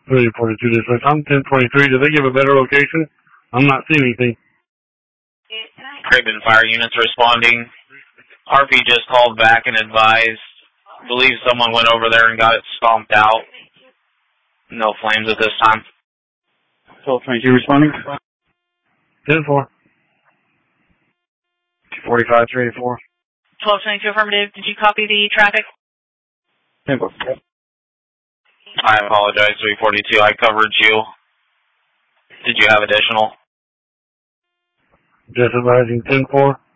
342 dispatch. I'm 1023. Did they give a better location? I'm not seeing anything. Craven Fire Units responding. RP just called back and advised. Believes someone went over there and got it stomped out. No flames at this time. 1222 responding. 10-4. 245, 384. 1222 affirmative. Did you copy the traffic? 10-4. I apologize, 342. I covered you. Did you have additional? Just advising 10-4.